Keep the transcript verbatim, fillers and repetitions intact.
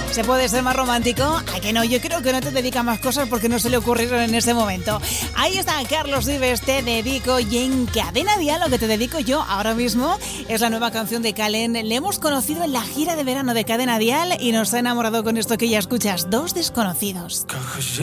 ¿Se puede ser más romántico? ¿A que no? Yo creo que no te dedica más cosas porque no se le ocurrieron en ese momento. Ahí está Carlos Vives, Te Dedico, y en Cadena Dial lo que te dedico yo ahora mismo es la nueva canción de Kallen. Le hemos conocido en la gira de verano de Cadena Dial y nos ha enamorado con esto que ya escuchas, Dos Desconocidos.